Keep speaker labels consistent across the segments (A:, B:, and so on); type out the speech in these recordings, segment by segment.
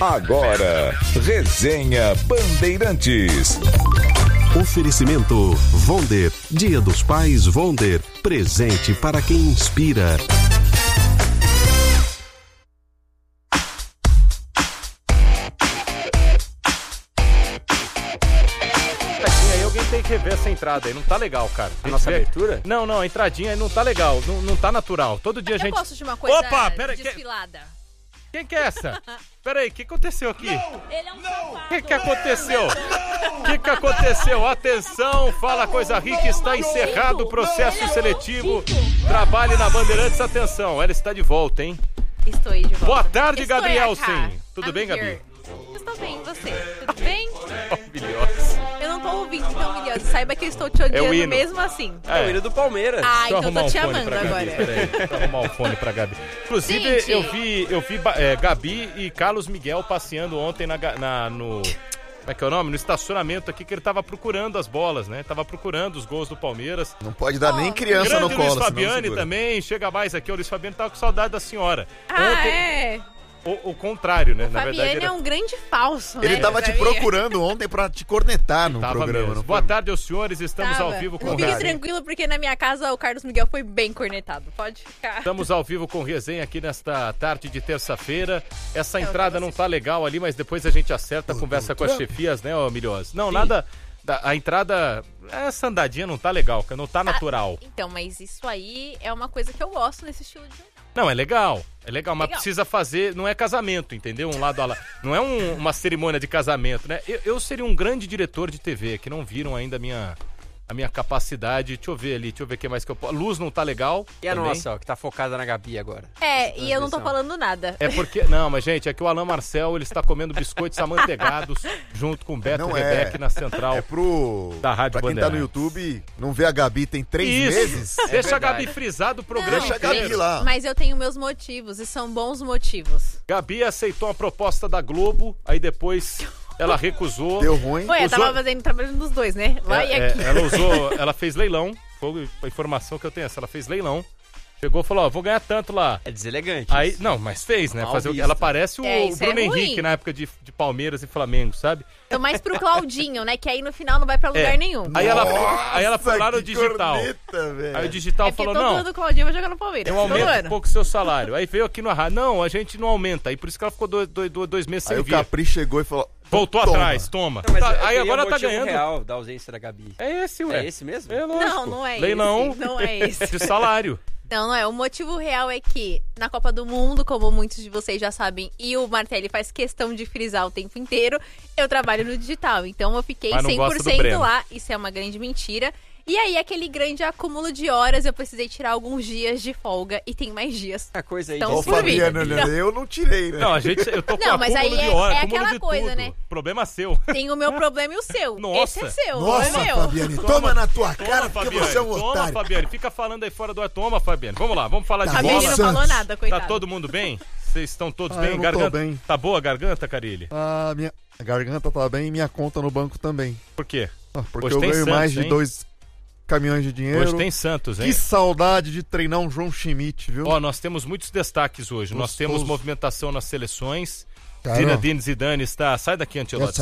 A: Agora, Resenha Bandeirantes.
B: Oferecimento Vonder, Dia dos Pais Vonder, presente para quem inspira.
C: Tem que rever essa entrada aí, não tá legal, cara.
D: A nossa abertura?
C: Não, a entradinha aí não tá legal, não tá natural. Todo dia a gente...
E: Eu posso de uma coisa desfilada.
C: Quem que é essa? Peraí, o que aconteceu aqui?
E: Ele é um safado.
C: O que aconteceu? O que aconteceu? Atenção, Fala Coisa Rica, está encerrado o processo seletivo. Trabalhe na Bandeirantes, atenção, ela está de volta, hein?
E: Estou aí de volta.
C: Boa tarde, Gabrielsen. Tudo bem, Gabi?
E: Estou bem, e você? Tudo bem?
C: Maravilhosa.
E: Eu não tô ouvindo, então, Milhosa. Saiba que eu estou te odiando mesmo assim.
D: É o hino do Palmeiras.
E: Ah, então eu tô te amando agora.
C: Peraí, deixa eu arrumar o fone pra Gabi. Inclusive,
E: Gente.
C: eu vi Gabi e Carlos Miguel passeando ontem no... Como é que é o nome? No estacionamento aqui, que ele tava procurando as bolas, né? Tava procurando os gols do Palmeiras.
F: Não pode dar nem criança
C: Grande
F: no colo.
C: Luiz Fabiane também, chega mais aqui. O Luiz Fabiane tava com saudade da senhora.
E: É.
C: O contrário, né?
E: O Fabiane é um grande falso, né?
F: Ele tava te procurando ontem pra te cornetar no programa. Não
C: Boa tarde aos senhores, estamos ao vivo com o
E: Fique tranquilo, porque na minha casa o Carlos Miguel foi bem cornetado. Pode ficar.
C: Estamos ao vivo com resenha aqui nesta tarde de terça-feira. Essa entrada não tá legal ali, mas depois a gente acerta, conversa com as chefias, né, Milhosa? Não, sim. Nada... A entrada, essa andadinha não tá legal, não tá natural.
E: Então, mas isso aí é uma coisa que eu gosto nesse estilo de...
C: Não, é legal, mas precisa fazer, não é casamento, entendeu? Um lado a lado, não é uma cerimônia de casamento, né? Eu seria um grande diretor de TV, que não viram ainda a minha capacidade. Deixa eu ver o que mais que eu posso. A luz não tá legal.
D: E a nossa, ó, que tá focada na Gabi agora.
E: E eu não tô falando nada.
C: É porque, não, mas gente, é que o Alain Marcel, ele está comendo biscoitos amanteigados junto com o Beto e Rebeca na central da Rádio Bandeirantes.
F: Pra quem tá no YouTube, não vê a Gabi tem 3 meses.
C: Deixa a Gabi frisar do programa.
F: Deixa a Gabi lá.
E: Mas eu tenho meus motivos, e são bons motivos.
C: Gabi aceitou a proposta da Globo, aí depois... Ela recusou.
F: Deu ruim.
E: Eu tava trabalhando nos dois, né? Lá e aqui.
C: Ela fez leilão. Foi a informação que eu tenho. Ela fez leilão. Chegou e falou, vou ganhar tanto lá.
D: É deselegante.
C: Aí, não, mas fez, né? Ela parece o Bruno Henrique na época de Palmeiras e Flamengo, sabe?
E: Então mais pro Claudinho, né? Que aí no final não vai pra lugar nenhum.
C: Aí ela foi lá no digital.
F: Corneta,
C: aí o digital falou,
E: todo ano do Claudinho vai jogar no Palmeiras.
C: Eu aumento um pouco o seu salário. Aí veio aqui no rádio. Não, a gente não aumenta. Aí por isso que ela ficou 2 meses sem vir.
F: Aí o Capri chegou e falou...
C: Voltou atrás, toma.
D: Não,
C: aí agora tá ganhando.
D: Real da ausência da Gabi.
C: É esse, ué.
D: É esse mesmo?
C: É lógico.
E: Não é
C: leilão
E: esse. Não é esse.
C: De salário.
E: Não é. O motivo real é que na Copa do Mundo, como muitos de vocês já sabem, e o Martelli faz questão de frisar o tempo inteiro, eu trabalho no digital. Então eu fiquei 100% lá. Isso é uma grande mentira. E aí, aquele grande acúmulo de horas, eu precisei tirar alguns dias de folga e tem mais dias.
D: A coisa aí
E: então,
F: Ô, Fabiano, eu não tirei, né?
C: Não, eu tô com
E: não, mas
C: acúmulo
E: aí
C: de horas,
E: é
C: acúmulo
E: aquela
C: de
E: coisa,
C: tudo.
E: né?
C: Problema seu.
E: Tem o meu problema e o seu.
C: Nossa.
E: Esse é seu,
F: Nossa,
E: não é meu.
F: Fabiane, toma na tua cara, porque
C: Fabiane,
F: você é um otário.
C: Toma, Fabiane, fica falando aí fora do ar. Toma, Fabiane. Vamos lá, vamos falar de
E: Fabiane
C: bola.
E: não falou nada, coitado.
C: Tá todo mundo bem? Vocês estão todos bem?
F: Eu não
C: Garganta,
F: tô bem.
C: Tá boa a garganta, Carilli?
F: Minha garganta tá bem e minha conta no banco também.
C: Por quê?
F: Porque
C: Hoje
F: eu
C: tem
F: ganho
C: Santos,
F: mais de
C: hein?
F: 2 caminhões de dinheiro.
C: Hoje tem Santos, hein?
F: Que saudade de treinar um João Schmidt, viu?
C: Ó, nós temos muitos destaques hoje. Nós temos movimentação nas seleções.
F: Claro.
C: Zinedine Zidane está... Sai daqui, Ancelotti.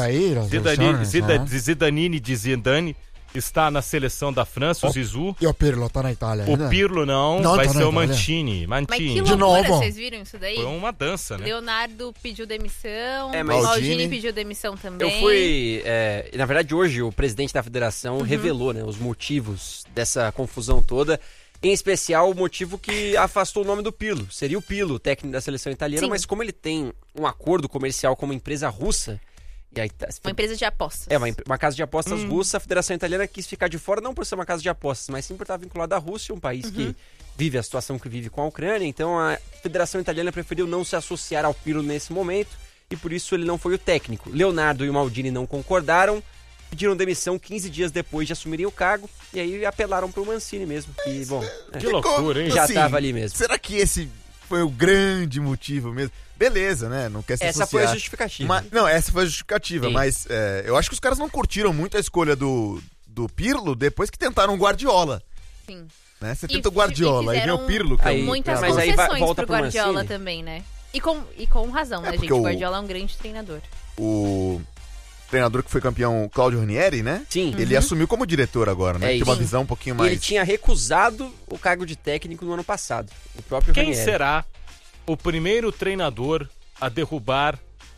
C: Zidanini de Zidane está na seleção da França, o Zizou.
F: E o Pirlo tá na Itália
C: O
F: ainda?
C: Pirlo não vai ser o Mantini.
E: Mas que
F: De
E: loucura,
F: novo.
E: vocês viram isso daí?
C: Foi uma dança, né?
E: Leonardo pediu demissão,
D: mas
E: Maldini pediu demissão também.
D: Eu fui... na verdade, hoje o presidente da federação revelou, né, os motivos dessa confusão toda. Em especial, o motivo que afastou o nome do Pirlo. Seria o Pirlo, técnico da seleção italiana, mas como ele tem um acordo comercial com uma empresa russa... E aí,
E: uma empresa de apostas.
D: Uma casa de apostas russa. A Federação Italiana quis ficar de fora, não por ser uma casa de apostas, mas sim por estar vinculada à Rússia, um país que vive a situação que vive com a Ucrânia. Então a Federação Italiana preferiu não se associar ao Pirlo nesse momento e por isso ele não foi o técnico. Leonardo e o Maldini não concordaram, pediram demissão 15 dias depois de assumirem o cargo e aí apelaram pro Mancini mesmo. Que, bom,
C: que loucura, hein?
D: Já estava ali mesmo.
F: Será que esse foi o grande motivo mesmo? Beleza, né? Não quer se associar.
D: Essa foi a justificativa.
F: Não, essa foi a justificativa,
D: Sim.
F: mas eu acho que os caras não curtiram muito a escolha do Pirlo depois que tentaram o Guardiola.
E: Sim.
F: Né? Você tenta o Guardiola, aí vem o Pirlo.
E: Muitas concessões pro Guardiola também, né? E com razão, né, gente? O Guardiola é um grande treinador.
F: O treinador que foi campeão, Claudio Ranieri, né?
D: Sim.
F: Ele assumiu como diretor agora, né? Tem uma visão um pouquinho mais...
D: E ele tinha recusado o cargo de técnico no ano passado. O próprio
C: Quem
D: Ranieri.
C: será o primeiro treinador a derrubar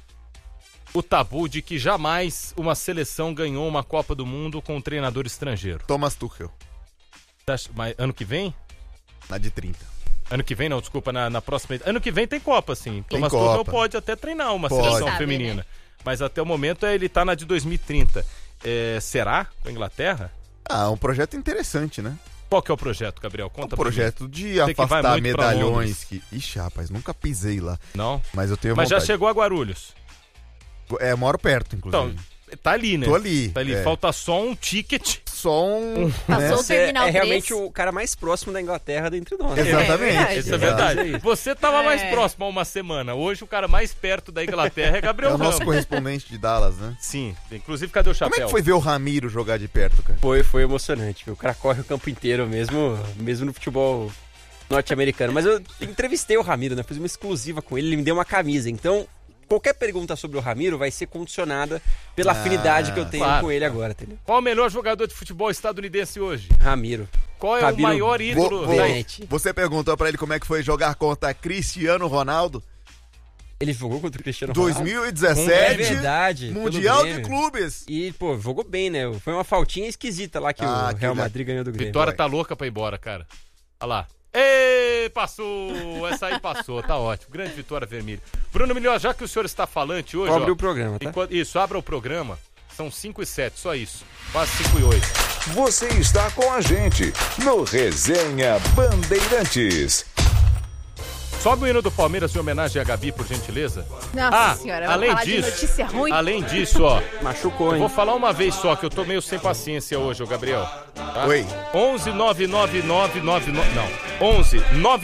C: o tabu de que jamais uma seleção ganhou uma Copa do Mundo com um treinador estrangeiro?
F: Thomas Tuchel.
C: Mas ano que vem?
F: Na de 30.
C: Ano que vem não, desculpa, na próxima... Ano que vem tem Copa, sim.
F: Tem
C: Thomas
F: Copa.
C: Tuchel pode até treinar uma
F: Pode.
C: seleção
E: Sabe,
C: feminina.
E: né?
C: Mas até o momento ele tá na de 2030. Será? Com a Inglaterra?
F: Um projeto interessante, né?
C: Qual que é o projeto, Gabriel? Conta pra mim.
F: Projeto de
C: Você que vai
F: afastar
C: muito pra
F: medalhões
C: Londres.
F: que... Ixi, rapaz, nunca pisei lá.
C: Não?
F: Mas eu tenho
C: Mas já
F: vontade.
C: chegou a Guarulhos.
F: Eu moro perto, inclusive.
C: Então, tá ali, né?
F: Tô ali.
C: Tá ali. Falta só um ticket.
F: Só um...
E: Passou o
D: Você
E: terminal
D: é
E: 3.
D: realmente o cara mais próximo da Inglaterra dentre nós.
F: Exatamente.
C: Isso é verdade.
D: É isso.
C: Você tava mais próximo há uma semana. Hoje o cara mais perto da Inglaterra é Gabriel
F: É o nosso
C: Ramos.
F: correspondente de Dallas, né?
C: Sim. Inclusive, cadê o chapéu?
F: Como é que foi ver o Ramiro jogar de perto, cara?
D: Foi emocionante. O cara corre o campo inteiro mesmo no futebol norte-americano. Mas eu entrevistei o Ramiro, né? Fiz uma exclusiva com ele, ele me deu uma camisa. Então, qualquer pergunta sobre o Ramiro vai ser condicionada pela afinidade que eu tenho
C: claro.
D: com ele agora, entendeu?
C: Qual o melhor jogador de futebol estadunidense hoje?
D: Ramiro.
C: Qual é
D: Ramiro
C: o maior ídolo?
D: Valente.
F: Você perguntou pra ele como é que foi jogar contra Cristiano Ronaldo?
D: Ele jogou contra o Cristiano Ronaldo.
F: 2017,
D: É verdade.
F: Mundial
D: pelo
F: de
D: Grêmio.
F: Clubes.
D: E, pô, jogou bem, né? Foi uma faltinha esquisita lá que o Real Madrid ganhou do Grêmio.
C: Vitória tá louca pra ir embora, cara. Olha lá. Ei, passou! Essa aí passou, tá ótimo. Grande Vitória Vermelha. Bruno Milhões, já que o senhor está falante hoje,
D: Abre o programa, tá?
C: Isso, abra o programa. São 5:07, só isso. Quase 5:08.
A: Você está com a gente no Resenha Bandeirantes.
C: Sobe o hino do Palmeiras em homenagem a Gabi, por gentileza.
E: Nossa senhora, vamos
C: além
E: falar
C: disso,
E: de notícia ruim.
C: Além disso, ó,
D: Machucou,
C: eu
D: hein?
C: vou falar uma vez só, que eu tô meio sem paciência hoje, ô Gabriel. Tá?
F: Oi.
C: 11 99999 não. 11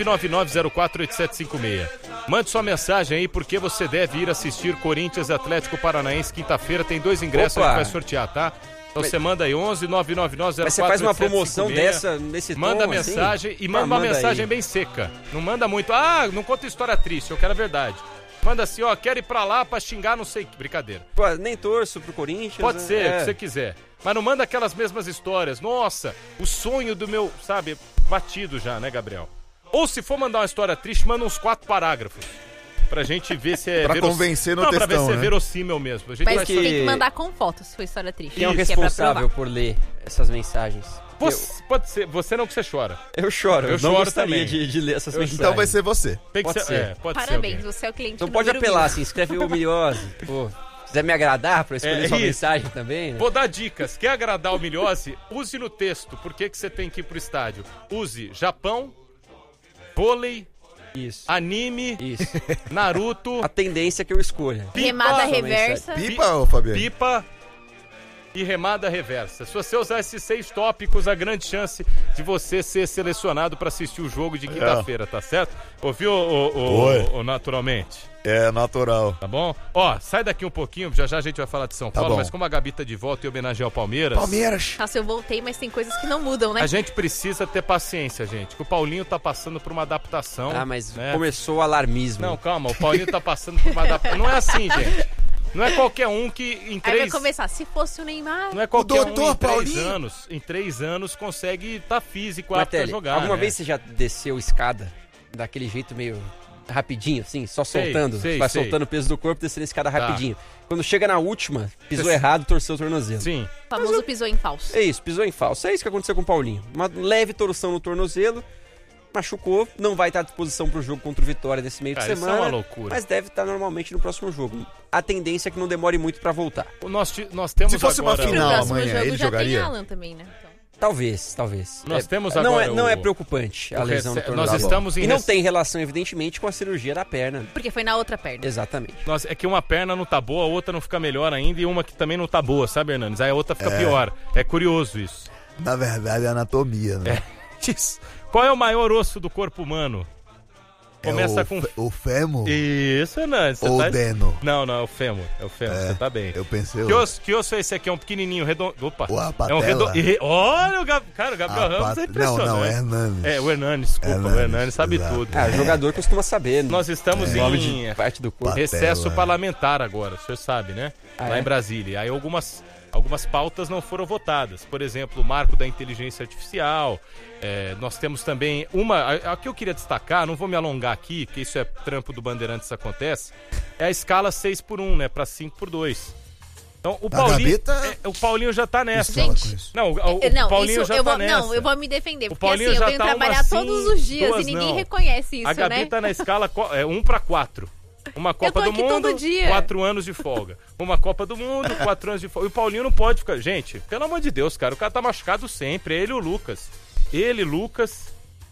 C: 999048756. Mande sua mensagem aí porque você deve ir assistir Corinthians e Atlético Paranaense quinta-feira. Tem 2 ingressos que a gente vai sortear, tá? Então você manda aí 11 999048756.
D: Mas você faz uma promoção dessa, nesse tom,
C: Manda
D: assim?
C: mensagem e manda uma mensagem
D: aí.
C: bem seca. Não manda muito. Não conta história triste, eu quero a verdade. Manda assim, ó, quero ir pra lá pra xingar, não sei que. Brincadeira.
D: Pô, nem torço pro Corinthians.
C: Pode ser, o
D: é.
C: que você quiser. Mas não manda aquelas mesmas histórias. Nossa, o sonho do meu, sabe, batido já, né, Gabriel? Ou se for mandar uma história triste, manda uns 4 parágrafos. Pra gente ver se é
F: Pra convencer no
C: Não, pra ver
F: textão,
C: se é
F: né?
C: verossímil mesmo. A gente
E: Mas
C: vai
E: tem que mandar com foto, se for história triste.
D: Quem é o
E: que pra provar.
D: responsável por ler essas mensagens?
C: Pode ser, você não que você chora.
D: Eu choro, eu não
C: choro
D: gostaria
C: também.
D: de ler essas mensagens.
F: Então vai ser você.
C: Tem que
D: Pode
C: ser.
D: ser.
C: Pode
E: Parabéns,
C: ser alguém.
E: você é o cliente
D: Então pode
E: número
D: apelar,
E: 1000.
D: assim, escreve o Miliose. Pô, se quiser me agradar pra escolher sua
C: isso.
D: mensagem também, né?
C: Vou dar dicas. Quer agradar o Milhose? Use no texto. Por que você tem que ir pro estádio? Use Japão, vôlei,
D: Isso.
C: anime,
D: Isso.
C: Naruto,
D: A tendência é que eu escolha.
E: Remada
C: Pipa,
E: reversa.
F: Pipa, ô Fabiano?
C: pipa e remada reversa. Se você usar esses 6 tópicos, a grande chance de você ser selecionado pra assistir o jogo de quinta-feira, tá certo? Ouviu,
F: Oi.
C: naturalmente?
F: É natural.
C: Tá bom? Ó, sai daqui um pouquinho, já a gente vai falar de São Paulo,
F: bom.
C: mas como a Gabi tá de volta e homenagear o Palmeiras...
F: Palmeiras.
E: Nossa, eu voltei, mas tem coisas que não mudam, né?
C: A gente precisa ter paciência, gente. Que o Paulinho tá passando por uma adaptação.
D: Ah, mas
C: né?
D: começou o alarmismo.
C: Não, calma, o Paulinho tá passando por uma adaptação. Não é assim, gente. Não é qualquer um que em
E: Aí vai
C: 3...
E: começar, se fosse o Neymar...
C: Não é qualquer
F: doutor
C: um
F: Paulinho.
C: em 3 anos consegue estar físico apto a
D: Martelli,
C: jogar.
D: alguma
C: né?
D: vez você já desceu escada daquele jeito meio rapidinho, assim, só soltando?
C: sei,
D: vai
C: sei.
D: soltando o peso do corpo, descendo a escada rapidinho. Quando chega na última, pisou errado, torceu o tornozelo.
C: Sim.
E: O famoso pisou em falso.
D: É isso, pisou em falso. É isso que aconteceu com o Paulinho. Uma leve torção no tornozelo, machucou, não vai estar à disposição pro jogo contra o Vitória nesse meio
C: Cara,
D: de
C: isso
D: semana.
C: é uma loucura.
D: Mas deve estar normalmente no próximo jogo. A tendência é que não demore muito pra voltar.
C: Nós temos
F: Se fosse uma
C: agora...
F: final,
E: No próximo
F: amanhã,
E: jogo
F: ele
E: já
F: jogaria?
E: tem Alan também, né? Então.
D: Talvez.
C: Nós temos
D: não
C: agora
D: não é
C: o-
D: preocupante a
C: o
D: lesão no
C: rece-
D: tornozelo.
C: nós estamos em
D: E não
C: rece-
D: tem relação, evidentemente, com a cirurgia da perna.
E: Porque foi na outra perna.
D: Exatamente.
C: É que uma perna não tá boa, a outra não fica melhor ainda e uma que também não tá boa, sabe, Hernandes? Aí a outra fica pior. É curioso isso.
F: Na verdade é anatomia, né?
C: Isso. Qual é o maior osso do corpo humano? Começa com...
F: O Femo?
C: Isso, Hernandes.
F: Ou
C: tá...
F: Deno?
C: Não, é o Femo. Você tá bem.
F: Eu pensei...
C: Que osso é esse aqui? É um pequenininho, redondo. Opa.
F: A patela.
C: É um redondo... Olha, Cara, o Gabriel Ramos é impressionante.
F: Não, é Hernandes.
C: O Hernandes, desculpa. O Hernandes sabe
F: exato.
C: tudo.
D: O jogador costuma saber.
C: Nós estamos em
D: parte do corpo.
C: recesso parlamentar agora, o senhor sabe, né? Lá em Brasília. Aí algumas pautas não foram votadas. Por exemplo, o marco da inteligência artificial. Nós temos também a que eu queria destacar, não vou me alongar aqui, porque isso é trampo do Bandeirantes, acontece, é a escala 6x1, né? Pra 5x2. Então, o Paulinho já tá nessa.
E: Gente,
C: o Paulinho já tá nessa.
E: Não, eu vou me defender, porque
C: Paulinho
E: assim, eu venho trabalhar todos os dias e ninguém reconhece isso,
C: a Gabi, né? Tá na escala 1/4. Uma Copa do Mundo, 4 anos de folga. Uma Copa do Mundo, 4 anos de folga. E o Paulinho não pode ficar... Gente, pelo amor de Deus, cara, o cara tá machucado sempre. É ele e o Lucas. Ele e o Lucas.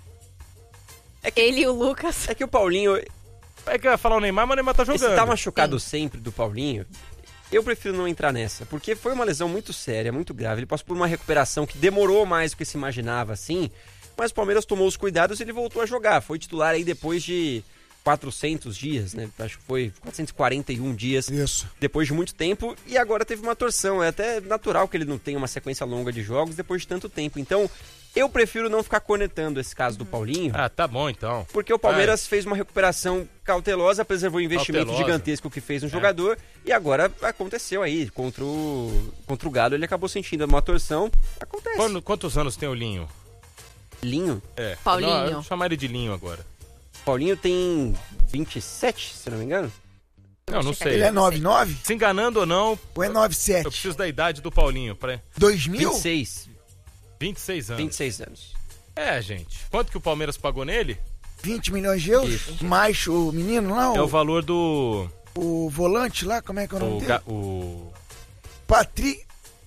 E: Ele e o Lucas.
D: É que o Paulinho...
C: É que eu ia falar o Neymar, mas o Neymar tá jogando.
D: Esse tá machucado sempre do Paulinho... Eu prefiro não entrar nessa, porque foi uma lesão muito séria, muito grave. Ele passou por uma recuperação que demorou mais do que se imaginava, assim. Mas o Palmeiras tomou os cuidados e ele voltou a jogar. Foi titular aí depois de 400 dias, né? Acho que foi 441 dias.
F: Isso.
D: Depois de muito tempo. E agora teve uma torção. É até natural que ele não tenha uma sequência longa de jogos depois de tanto tempo. Então... eu prefiro não ficar cornetando esse caso do Paulinho.
C: Tá bom então.
D: Porque o Palmeiras fez uma recuperação cautelosa, preservou o investimento gigantesco que fez no jogador. E agora aconteceu aí. Contra o Galo ele acabou sentindo uma torção. Acontece.
C: Quantos anos tem o Linho?
D: Linho?
E: Paulinho.
C: Não, eu vou chamar ele de Linho agora.
D: Paulinho tem 27, se não me engano.
C: Não sei.
F: Ele é 99?
C: Se enganando ou não...
F: Ou é 97?
C: Eu preciso da idade do Paulinho.
F: 2000?
C: 26 anos.
D: 26 anos.
C: Gente. Quanto que o Palmeiras pagou nele?
F: 20 milhões de euros? Isso. Mais o menino lá?
C: É o valor do...
F: O volante lá, como é que é o nome dele?
C: O...
F: Patrick,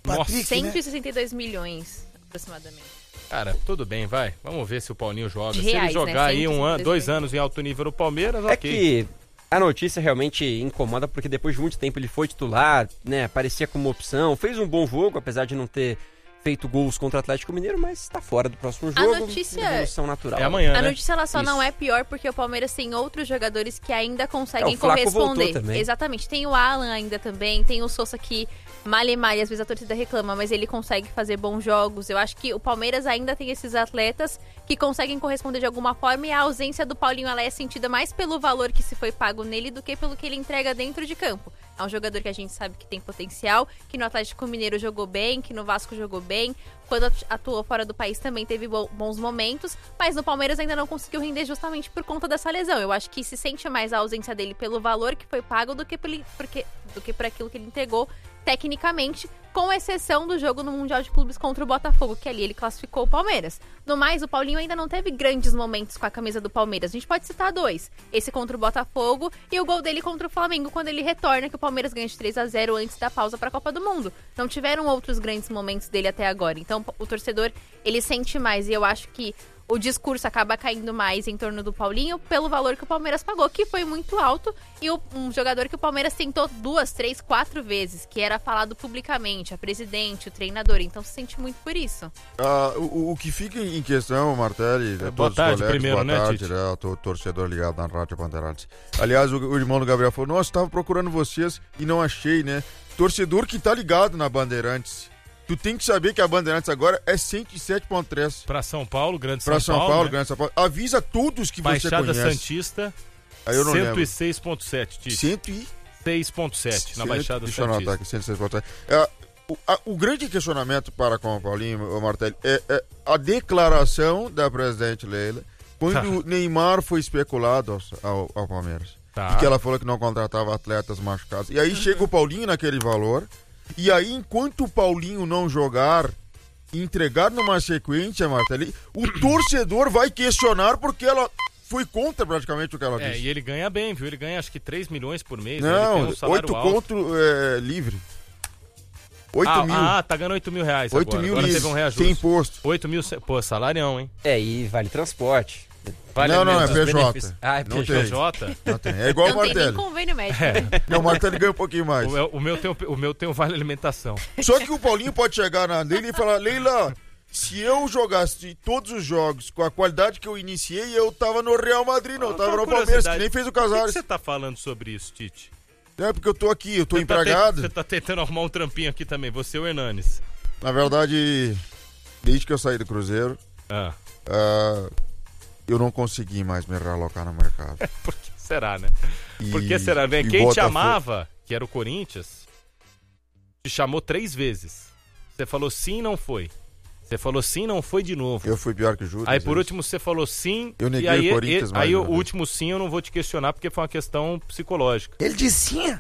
E: 162 milhões, aproximadamente.
C: Cara, tudo bem, vai. Vamos ver se o Paulinho joga.
E: De
C: se
E: reais,
C: ele jogar, né? Aí 2 anos em alto nível no Palmeiras, ok.
D: Que a notícia realmente incomoda, porque depois de muito tempo ele foi titular, né? Aparecia como opção, fez um bom jogo, apesar de não ter feito gols contra o Atlético Mineiro, mas está fora do próximo jogo.
E: A notícia
D: evolução natural.
C: É amanhã,
E: A
C: né?
E: notícia ela só não é pior porque o Palmeiras tem outros jogadores que ainda conseguem corresponder. Exatamente. Tem o Alan ainda também, tem o Sousa que Malemar, e às vezes a torcida reclama, mas ele consegue fazer bons jogos. Eu acho que o Palmeiras ainda tem esses atletas que conseguem corresponder de alguma forma, e a ausência do Paulinho ela é sentida mais pelo valor que se foi pago nele do que pelo que ele entrega dentro de campo. É um jogador que a gente sabe que tem potencial, que no Atlético Mineiro jogou bem, que no Vasco jogou bem, quando atuou fora do país também teve bons momentos, mas no Palmeiras ainda não conseguiu render justamente por conta dessa lesão. Eu acho que se sente mais a ausência dele pelo valor que foi pago do que por aquilo que ele entregou tecnicamente, com exceção do jogo no Mundial de Clubes contra o Botafogo, que ali ele classificou o Palmeiras. No mais, o Paulinho ainda não teve grandes momentos com a camisa do Palmeiras. A gente pode citar 2. Esse contra o Botafogo e o gol dele contra o Flamengo, quando ele retorna, que o Palmeiras ganha de 3-0 antes da pausa para a Copa do Mundo. Não tiveram outros grandes momentos dele até agora. Então, o torcedor, ele sente mais. E eu acho que o discurso acaba caindo mais em torno do Paulinho pelo valor que o Palmeiras pagou, que foi muito alto, e um jogador que o Palmeiras tentou 2, 3, 4 vezes, que era falado publicamente, a presidente, o treinador, então se sente muito por isso.
G: O que fica em questão, Martelli,
C: boa tarde primeiro,
G: boa
C: né,
G: tarde,
C: Tite?
G: Eu tô torcedor ligado na Rádio Bandeirantes. Aliás, o irmão do Gabriel falou, nossa, tava procurando vocês e não achei, né? Torcedor que tá ligado na Bandeirantes. Tu tem que saber que a Bandeirantes agora é 107.3.
C: Pra São Paulo, Grande
G: São Paulo,
C: né?
G: Grande São Paulo. Avisa todos que
C: Baixada
G: você conhece.
C: Santista,
G: Aí eu não
C: 106.7, Tite. 6.7 na Baixada
G: Deixa
C: Santista.
G: eu anotar aqui, 106.7. O grande questionamento para com o Paulinho, o Martelli, é a declaração da presidente Leila quando o Neymar foi especulado ao Palmeiras.
C: Tá.
G: E que ela falou que não contratava atletas machucados. E aí chega o Paulinho naquele valor. E aí, enquanto o Paulinho não jogar, entregar numa sequência, Martelli, o torcedor vai questionar porque ela foi contra praticamente o que ela disse.
C: E ele ganha bem, viu? Ele ganha acho que 3 milhões por mês.
G: Não,
C: ele tem um salário
G: 8
C: alto.
G: conto livre. 8 mil.
C: Tá ganhando 8 mil reais
G: 8
C: agora.
G: mil
C: Agora
G: livre,
C: teve um reajuste.
G: sem imposto.
C: 8 mil, pô, salarião, hein?
D: E vale transporte.
C: Vale
G: não, é
C: menos
G: PJ.
D: benefícios.
G: É
D: Não
C: PJ?
G: Não tem. É igual o
E: Não tem nem
G: Martelli.
E: convênio médico.
G: Não, o Martelli ganha um pouquinho mais.
C: O meu tem um vale alimentação.
G: Só que o Paulinho pode chegar na dele e falar, Leila, Se eu jogasse todos os jogos com a qualidade que eu iniciei, eu tava no Real Madrid, não. Eu tava no Palmeiras, que nem fez o Casares.
C: Por que você tá falando sobre isso, Tite?
G: É porque eu tô aqui, eu tô empregado.
C: Você tá tentando arrumar um trampinho aqui também, você e o Hernanes.
G: Na verdade, desde que eu saí do Cruzeiro, eu não consegui mais me realocar no mercado.
C: Por que será, né? Por que será? Quem te amava, que era o Corinthians, te chamou 3 vezes. Você falou sim, não foi. Você falou sim, não foi de novo.
G: Eu fui pior que o Judas.
C: Aí por último você falou sim.
G: Eu neguei o Corinthians mais.
C: Aí o último sim eu não vou te questionar porque foi uma questão psicológica.
F: Ele disse sim.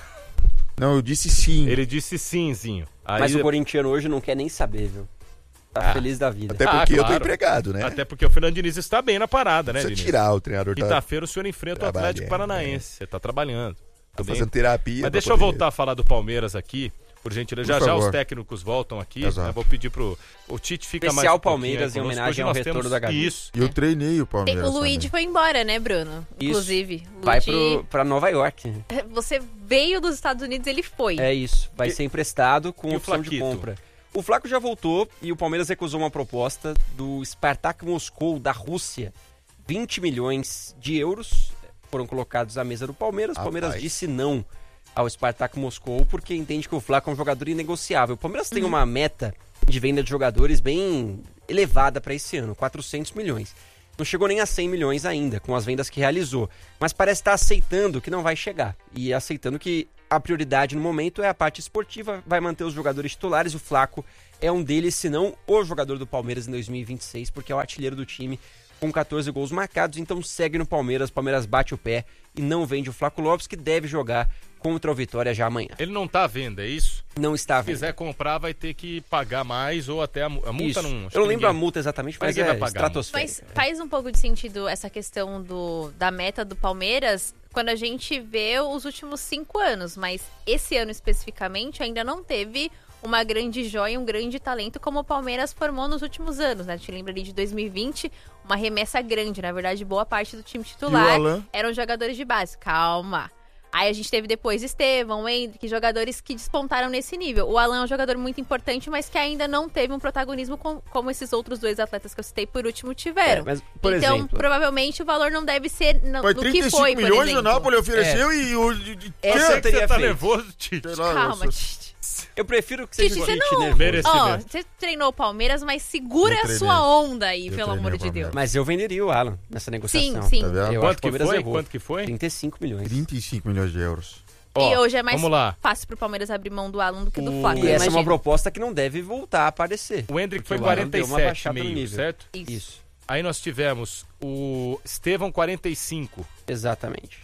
G: Não, eu disse sim.
C: Ele disse simzinho. Aí...
D: Mas o corintiano hoje não quer nem saber, viu? Tá feliz da vida.
F: Até porque eu tô
C: claro.
F: empregado, né?
C: Até porque o Fernando Diniz está bem na parada, né,
F: Precisa
C: Diniz?
F: tirar o treinador.
C: Quinta-feira o senhor enfrenta o Atlético Paranaense. Você tá trabalhando.
F: Tá fazendo terapia.
C: Mas deixa eu voltar a falar do Palmeiras aqui. Por gentileza, já os técnicos voltam aqui. Eu vou pedir pro... O Tite fica
D: especial
C: mais...
D: Palmeiras em homenagem ao retorno da Gabi.
C: Isso.
G: E eu treinei o Palmeiras.
E: O Luigi foi embora, né, Bruno?
D: Isso.
E: Inclusive.
D: Vai pra Nova York.
E: Você veio dos Estados Unidos, ele foi.
D: É isso. Vai ser emprestado com opção de compra. O Flaco já voltou e o Palmeiras recusou uma proposta do Spartak Moscou, da Rússia. 20 milhões de euros foram colocados à mesa do Palmeiras. O Palmeiras disse não ao Spartak Moscou, porque entende que o Flaco é um jogador inegociável. O Palmeiras tem uma meta de venda de jogadores bem elevada para esse ano, 400 milhões. Não chegou nem a 100 milhões ainda, com as vendas que realizou. Mas parece estar aceitando que não vai chegar. E aceitando que a prioridade no momento é a parte esportiva, vai manter os jogadores titulares. O Flaco é um deles, se não o jogador do Palmeiras em 2026, porque é o artilheiro do time, com 14 gols marcados. Então segue no Palmeiras, o Palmeiras bate o pé e não vende o Flaco Lopes, que deve jogar contra o Vitória já amanhã.
C: Ele não tá à venda, é isso?
D: Não está à
C: Se
D: venda.
C: quiser comprar, vai ter que pagar mais ou até a multa
D: isso.
C: não...
D: Eu não lembro a multa exatamente, mas é estratosférica.
E: Mas faz um pouco de sentido essa questão da meta do Palmeiras quando a gente vê os últimos 5 anos, mas esse ano especificamente ainda não teve uma grande joia, um grande talento como o Palmeiras formou nos últimos anos, né? A gente lembra ali de 2020, uma remessa grande, na verdade boa parte do time titular eram jogadores de base. Calma. Aí a gente teve depois Estevão, Hendrick, jogadores que despontaram nesse nível. O Alan é um jogador muito importante, mas que ainda não teve um protagonismo como esses outros 2 atletas que eu citei por último tiveram.
D: Mas, por
E: então,
D: exemplo,
E: provavelmente o valor não deve ser no que foi, por exemplo.
G: 35 milhões o Napoli ofereceu e o...
D: Essa eu teria
C: Você tá
D: feito.
C: nervoso, Tite?
E: Calma, Tite.
D: Eu prefiro que seja
E: Tite,
D: o
E: você
D: Tite
E: não...
D: nervoso.
E: Ó, você treinou o Palmeiras, mas segura a sua onda aí, pelo amor de Deus.
D: Mas eu venderia o Alan nessa negociação.
E: Sim.
G: Tá
D: Eu acho que o Palmeiras errou.
C: Quanto que foi?
D: 35 milhões.
G: 35 milhões de euros.
E: E hoje é mais fácil pro Palmeiras abrir mão do Alan do que do Flaco.
D: E essa é uma proposta que não deve voltar a aparecer.
C: O Hendrick foi
D: o Alan deu uma baixada no
C: 47,5,
D: nível.
C: certo?
D: Isso.
C: Aí nós tivemos o Estevão 45.
D: Exatamente.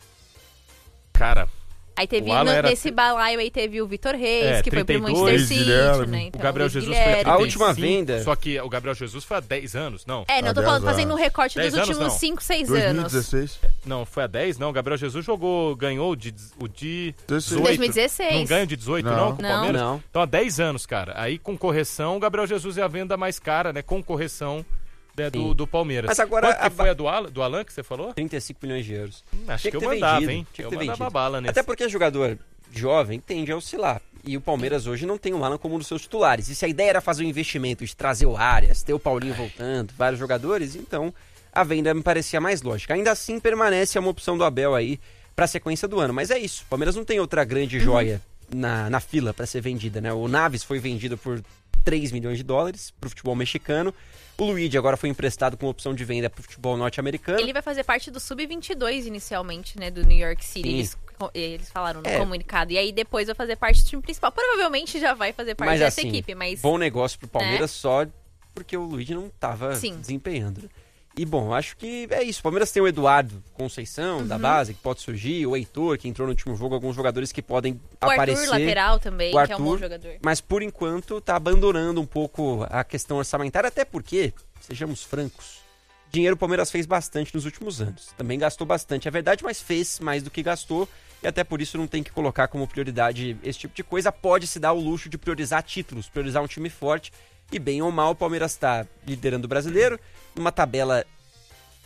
C: Cara,
E: Aí teve,
C: o Alan era...
E: nesse balaio aí teve o Vitor Reis, que
C: 32,
E: foi pro Manchester City,
G: Guilherme.
E: né? Então,
C: o Gabriel Jesus
E: Guilherme.
C: foi a 35,
D: A última venda...
C: Só que o Gabriel Jesus foi há 10 anos, não?
E: Não tô falando, fazendo um recorte dos
C: 10 anos,
E: últimos
C: não.
E: 5, 6 anos.
G: 2016.
C: Não, foi a 10, não. O Gabriel Jesus ganhou o de 18.
E: 2016.
C: Não ganha o de 18, não, com o
E: Não.
C: Palmeiras?
D: Não.
C: Então há 10 anos, cara. Aí com correção, o Gabriel Jesus é a venda mais cara, né? Com correção do Palmeiras.
D: Mas agora
C: Quanto que foi a do Alan que você falou?
D: 35 milhões de euros.
C: Acho
D: Tinha
C: que eu
D: ter
C: mandava,
D: vendido,
C: hein?
D: tinha
C: Eu
D: que ter
C: mandava
D: vendido.
C: bala nesse.
D: Até porque jogador jovem tende a oscilar. E o Palmeiras hoje não tem o Alan como um dos seus titulares. E se a ideia era fazer um investimento de trazer o Arias, ter o Paulinho voltando, vários jogadores, então a venda me parecia mais lógica. Ainda assim, permanece uma opção do Abel aí para a sequência do ano. Mas é isso. O Palmeiras não tem outra grande joia na fila para ser vendida, né? O Naves foi vendido por 3 milhões de dólares para o futebol mexicano. O Luigi agora foi emprestado com opção de venda para o futebol norte-americano.
E: Ele vai fazer parte do Sub-22 inicialmente, né? Do New York City. Eles falaram no comunicado. E aí depois vai fazer parte do time principal. Provavelmente já vai fazer parte dessa equipe, mas...
D: Bom negócio pro Palmeiras só porque o Luigi não estava desempenhando. E bom, acho que é isso. O Palmeiras tem o Eduardo Conceição, da base, que pode surgir. O Heitor, que entrou no último jogo. Alguns jogadores que podem aparecer.
E: O Arthur, lateral também, que é um bom jogador.
D: Mas por enquanto tá abandonando um pouco a questão orçamentária. Até porque, sejamos francos, dinheiro o Palmeiras fez bastante nos últimos anos. Também gastou bastante, é verdade, mas fez mais do que gastou. E até por isso não tem que colocar como prioridade esse tipo de coisa. Pode se dar o luxo de priorizar títulos, priorizar um time forte. E bem ou mal, o Palmeiras está liderando o brasileiro, numa tabela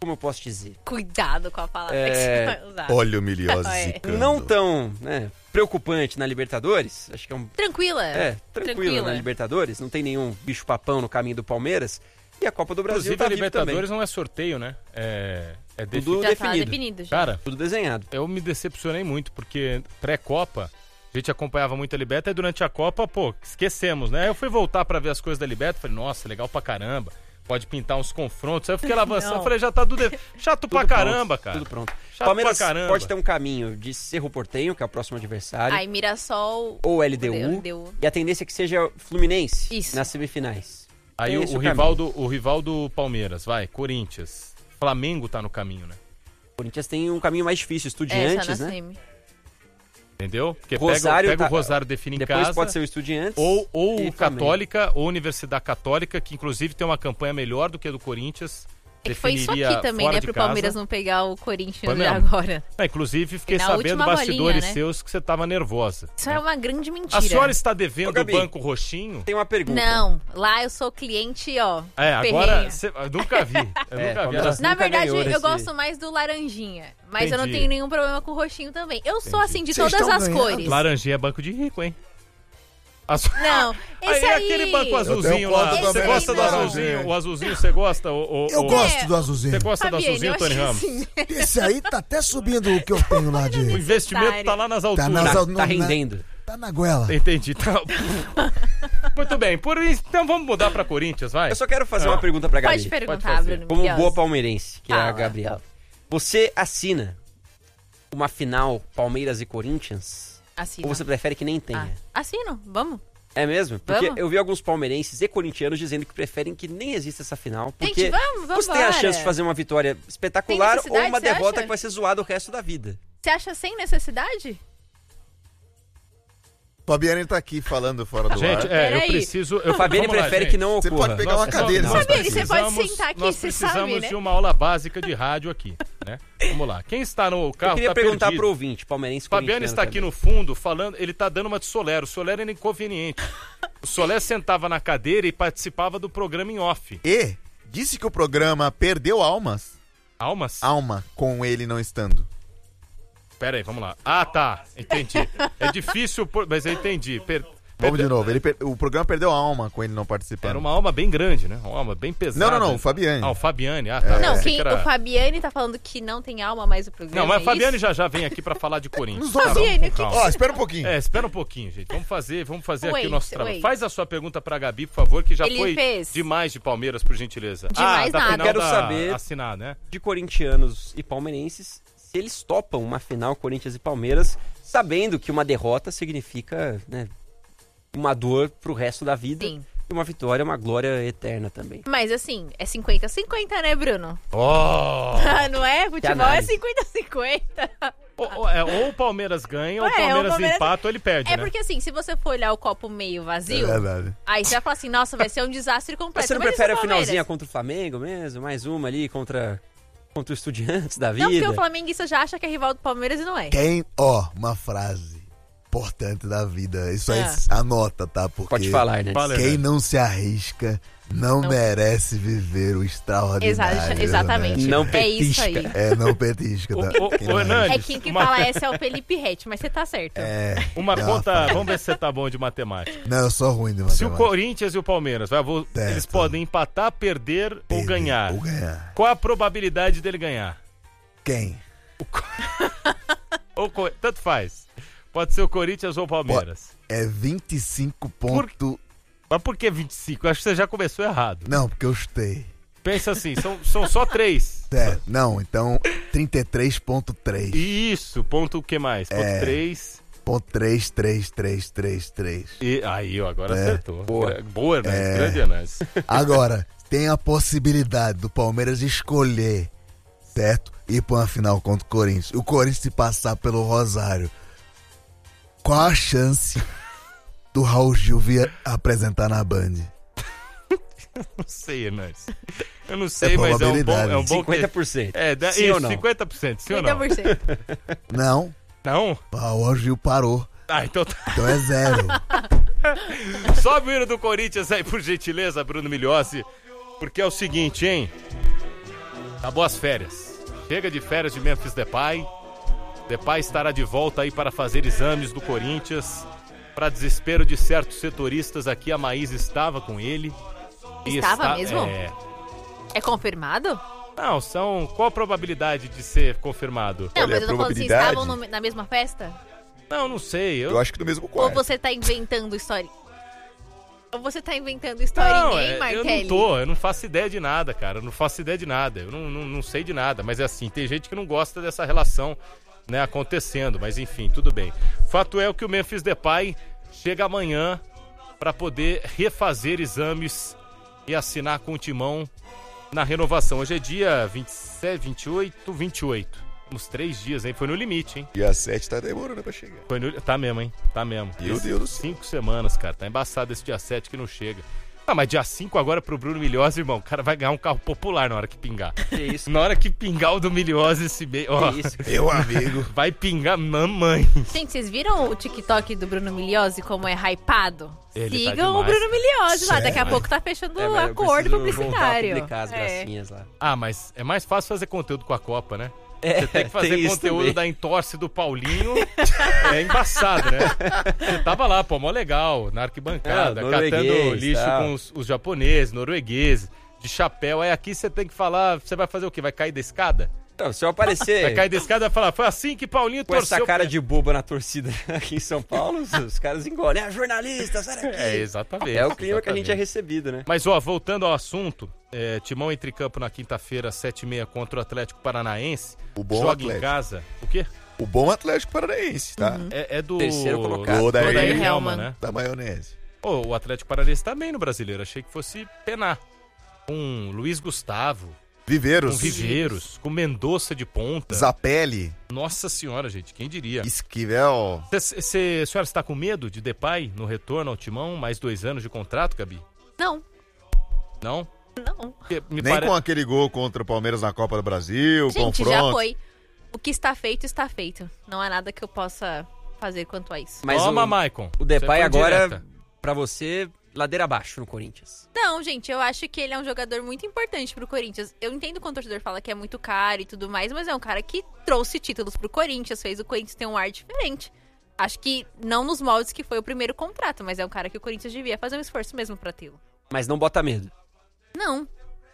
D: Como eu posso dizer?
E: Cuidado com a palavra que você vai usar.
F: Olha o Miliose zicando.
D: Não tão, preocupante na Libertadores. Acho que é um...
E: Tranquila.
D: Tranquila na Libertadores. Não tem nenhum bicho-papão no caminho do Palmeiras. E a Copa do Brasil
C: inclusive,
D: tá
C: a
D: viva
C: Libertadores
D: também.
C: não é sorteio, né? É
D: tudo
E: Já
D: definido.
E: tá definido. Já.
C: Cara,
D: Tudo desenhado.
C: eu me decepcionei muito, porque pré-Copa, a gente acompanhava muito a Liberta e durante a Copa, esquecemos, né? Eu fui voltar pra ver as coisas da Liberta, falei, nossa, legal pra caramba. Pode pintar uns confrontos. Aí eu fiquei lá avançando, falei, já tá tudo... Chato pra caramba, cara.
D: Tudo pronto.
C: Chato
D: Palmeiras
C: pra caramba.
D: pode ter um caminho de Cerro Porteño, que é o próximo adversário,
E: Aí Mirassol...
D: ou LDU, e a tendência é que seja Fluminense
E: Isso.
D: nas semifinais.
C: Aí
D: Esse é
C: o rival do Palmeiras, Corinthians. Flamengo tá no caminho, né?
D: O Corinthians tem um caminho mais difícil, Estudiantes,
E: na
D: né?
E: semi.
C: Entendeu? Porque
D: Rosário
C: pega
D: tá-
C: o Rosário, define em
D: Depois
C: casa.
D: pode ser o Estudiantes.
C: Ou
D: e
C: Católica, ou Universidade Católica, que inclusive tem uma campanha melhor do que a do Corinthians.
E: É que foi isso
C: definiria
E: aqui também,
C: fora
E: né?
C: de
E: Pro
C: casa.
E: Palmeiras não pegar o Corinthians
C: Foi
E: de
C: mesmo.
E: agora.
C: Inclusive, fiquei
E: Na
C: sabendo
E: última
C: bastidores
E: bolinha, né?
C: seus que você tava nervosa.
E: Isso é uma grande mentira.
C: A senhora está devendo
D: Ô,
C: o
D: Gabi.
C: Banco Roxinho?
D: Tem uma pergunta.
E: Não, lá eu sou cliente, ó.
C: Agora,
E: ferrenha.
C: eu nunca vi. Eu nunca vi.
D: Palmeiras
E: Na
D: nunca
E: verdade,
D: ganhou
E: eu
D: esse-
E: gosto mais do laranjinha. Mas eu não
C: Entendi.
E: tenho nenhum problema com o roxinho também. Eu sou assim de
F: Vocês
E: todas
F: estão
E: as
F: ganhando.
E: cores.
C: Laranjinha é banco de rico, hein?
E: Não, esse aí...
C: aquele banco azulzinho
F: Eu tenho
C: lá.
F: foto
C: Você
E: também,
C: gosta do
E: não.
C: azulzinho? O azulzinho você gosta?
F: Eu gosto do azulzinho.
C: Você gosta do
E: Fabiane,
C: azulzinho,
E: eu
C: Tony
E: acho
C: Ramos?
E: assim,
F: Esse aí tá até subindo o que eu tenho lá
C: O
F: de...
C: investimento tá lá nas alturas.
D: Tá rendendo.
F: Tá na goela.
C: Entendi. Tá. Muito bem. Então vamos mudar pra Corinthians, vai?
D: Eu só quero fazer uma pergunta pra Gabi.
E: Pode perguntar,
C: fazer.
E: Bruno
D: Como
E: Milhões.
D: boa palmeirense, que é a
E: Fala.
D: Gabriela. Você assina uma final Palmeiras e Corinthians?
E: Assino.
D: Ou você prefere que nem tenha?
E: Assino, vamos.
D: É mesmo? Porque
E: Vamos.
D: eu vi alguns palmeirenses e corintianos dizendo que preferem que nem exista essa final. Porque
E: Gente, vamos
D: você tem a
E: embora.
D: chance de fazer uma vitória espetacular ou
E: necessidade,
D: uma
E: você
D: derrota
E: acha?
D: que vai ser zoada o resto da vida.
E: Você acha sem necessidade?
F: Fabiane tá aqui falando fora do
C: Gente,
F: ar.
C: eu
E: Peraí.
C: preciso...
D: O Fabiane
C: vamos lá,
D: prefere
C: gente.
D: que não
F: Você
D: ocorra.
F: pode pegar uma cadeira.
C: nós
F: se
E: Fabiane,
F: precisa.
E: você pode
C: precisamos-
E: sentar aqui,
C: Nós
E: você
C: precisamos
E: sabe, né?
C: de uma aula básica de rádio aqui, né? Vamos lá. Quem está no carro
D: Eu queria
C: tá
D: perguntar
C: perdido.
D: pro ouvinte, palmeirense
C: Fabiano
D: corintiano
C: está aqui
D: também.
C: no fundo falando, ele tá dando uma de Solero. O Solero era inconveniente. O Solero sentava na cadeira e participava do programa em off.
F: E disse que o programa perdeu almas.
C: Almas?
F: Alma com ele não estando.
C: Pera aí, vamos lá. Ah, tá. Entendi. É difícil, mas eu entendi.
F: Vamos de novo. O programa perdeu a alma com ele não participando.
C: Era uma alma bem grande, né? Uma alma bem pesada.
F: Não, o Fabiane.
C: Ah, o Fabiane. Ah, tá.
E: Não,
C: Pensei que era-
E: o Fabiane tá falando que não tem alma mais o programa.
C: Não, mas
E: é
C: a Fabiane
E: isso?
C: já vem aqui pra falar de Corinthians.
E: Fabiane, o que
C: Calma.
F: Ó, espera um pouquinho.
C: Espera um pouquinho, gente. Vamos fazer aqui
E: Wait,
C: o nosso trabalho.
E: wait.
C: Faz a sua pergunta pra Gabi, por favor, que já
E: Ele
C: foi
E: fez.
C: demais de Palmeiras, por gentileza.
E: Demais
C: da
E: nada.
C: final
D: Quero
C: da
D: saber-
C: assinar, né?
D: De corintianos e palmeirenses, se eles topam uma final Corinthians e Palmeiras, sabendo que uma derrota significa, né, uma dor pro resto da vida.
E: Sim.
D: E uma vitória é uma glória eterna também.
E: Mas assim, é 50-50, né, Bruno?
C: Oh!
E: Não é? Futebol é
D: análise.
E: 50-50.
C: Ou o Palmeiras ganha, ou o
E: Ué,
C: Palmeiras
E: o Palmeiras-
C: empata, ou ele perde,
E: É
C: né?
E: porque assim, se você for olhar o copo meio vazio,
F: verdade.
E: aí você vai falar assim, nossa, vai ser um desastre completo.
D: Mas você não
E: Mas
D: prefere a
E: isso é Palmeiras.
D: finalzinha contra o Flamengo mesmo? Mais uma ali contra o Estudiantes da vida?
E: Não, porque o flamenguista já acha que é rival do Palmeiras e não é.
F: Quem, uma frase importante da vida. Isso aí
E: Ah.
F: anota, tá? Porque
D: Pode falar, né?
C: Fala,
F: quem
C: né?
F: não se arrisca não merece viver o extraordinário.
E: Exatamente.
F: Né?
D: Não
E: É isso aí.
D: petisca.
F: É, não petisca. Tá? Quem não
C: Hernani,
E: É quem que
C: uma-
E: fala essa é o Felipe Rett, mas você tá certo.
C: Uma
F: Não,
C: conta, vamos ver se você tá bom de matemática.
F: Não, eu sou ruim de
C: Se o
F: matemática.
C: Corinthians e o Palmeiras, eles podem empatar, perder ou
F: Perder
C: ganhar.
F: Ou ganhar.
C: Qual a probabilidade dele ganhar?
F: Quem?
C: Tanto faz. Pode ser o Corinthians ou o Palmeiras.
F: É 25 pontos.
C: Mas por que 25? Eu acho que você já começou errado.
F: Não, porque eu chutei.
C: Pensa assim, são só 3.
F: Não, então 33.3.
C: Isso, ponto o que mais? Ponto 3.
F: Ponto 33333.
C: E aí, ó, agora
F: É.
C: acertou.
D: Boa.
C: Boa, né? Grande análise.
F: Agora, tem a possibilidade do Palmeiras escolher, certo? Ir pra uma final contra o Corinthians. O Corinthians se passar pelo Rosário. Qual a chance do Raul Gil vir apresentar na Band?
C: Não sei, Hernandes. Eu não sei,
F: É
C: mas
F: probabilidade.
C: é um bom...
D: 50%.
C: Sim
D: Sim ou
C: isso,
D: não?
C: 50%, sim ou não?
E: 50%.
F: Não,
C: Não?
F: o Raul Gil parou.
C: Ah, então tá.
F: Então é 0.
C: Sobe o hino do Corinthians aí, por gentileza, Bruno Milhozzi. Porque é o seguinte, hein? Acabou as férias. Chega de férias de Memphis Depay. Depay estará de volta aí para fazer exames do Corinthians. Para desespero de certos setoristas aqui, a Maís estava com ele.
E: Estava mesmo? É confirmado?
C: Não, qual a probabilidade de ser confirmado?
E: Não, mas eu tô falando assim, estavam na mesma festa?
C: Não sei.
G: Eu acho que no mesmo quarto.
E: Ou você tá inventando história? Martelli?
C: Eu não faço ideia de nada, cara. Eu não faço ideia de nada. Eu não sei de nada. Mas é assim, tem gente que não gosta dessa relação, né, acontecendo. Mas enfim, tudo bem. Fato é que o Memphis Depay chega amanhã para poder refazer exames e assinar com o Timão na renovação. Hoje é dia 27, 28. Uns 3 dias, hein? Foi no limite, hein?
G: Dia 7 tá demorando pra chegar.
C: Tá mesmo, hein? Tá mesmo.
G: Meu Deus do céu.
C: 5 semanas, cara. Tá embaçado esse dia 7 que não chega. Mas dia 5 agora pro Bruno Milhose, irmão, o cara vai ganhar um carro popular na hora que pingar.
D: Que isso?
C: Na hora que pingar o do Milhose esse mês... Ó,
D: isso?
G: Meu amigo.
C: Vai pingar mamãe.
E: Gente, vocês viram o TikTok do Bruno Milhose, como é hypado?
C: Ele tá
E: Sigam o
C: demais.
E: Bruno Milhose lá, daqui a pouco tá fechando o acordo publicitário.
D: Publicar as gracinhas lá.
C: Mas é mais fácil fazer conteúdo com a Copa, né? Você tem que fazer
D: tem
C: conteúdo da entorse do Paulinho. É embaçado, né? Você tava lá, pô, mó legal, na arquibancada, catando lixo com os japoneses, noruegueses, de chapéu. Aí aqui você tem que falar, você vai fazer o quê? Vai cair da escada?
D: Então, se eu aparecer...
C: Vai cair da escada e vai falar, foi assim que Paulinho
D: com
C: torceu.
D: essa cara de boba na torcida aqui em São Paulo, os caras engolem. Jornalista, sai daqui.
C: Exatamente.
D: É o clima que a gente é recebido, né?
C: Mas, voltando ao assunto, Timão entra em campo na quinta-feira, 7h30, contra o Atlético Paranaense.
G: O bom
C: joga
G: Atlético.
C: em casa. O quê?
G: O bom Atlético Paranaense, tá?
C: É do...
D: Terceiro colocado.
G: Do
C: Odair
G: Odair
C: Helman, né?
G: Da maionese.
C: O Atlético Paranaense tá bem no Brasileiro. Achei que fosse penar. Com Luiz Gustavo,
G: Viveiros.
C: com Viveiros, com Mendonça de ponta.
G: Zapelli.
C: Nossa senhora, gente, quem diria?
G: Esquivel.
C: A senhora está com medo de Depay no retorno ao Timão? Mais 2 anos de contrato, Gabi?
E: Não.
C: Não?
E: Não.
G: Nem com aquele gol contra o Palmeiras na Copa do Brasil,
E: Gente,
G: confronto.
E: já foi. O que está feito, está feito. Não há nada que eu possa fazer quanto a isso.
D: Mas
C: Toma, Maicon.
D: O Depay
C: Você foi
D: agora,
C: direta.
D: pra você, ladeira abaixo no Corinthians.
E: Não, gente, eu acho que ele é um jogador muito importante pro Corinthians. Eu entendo quando o torcedor fala que é muito caro e tudo mais, mas é um cara que trouxe títulos pro Corinthians, fez o Corinthians ter um ar diferente. Acho que não nos moldes que foi o primeiro contrato, mas é um cara que o Corinthians devia fazer um esforço mesmo pra tê-lo.
D: Mas não bota medo.
E: Não.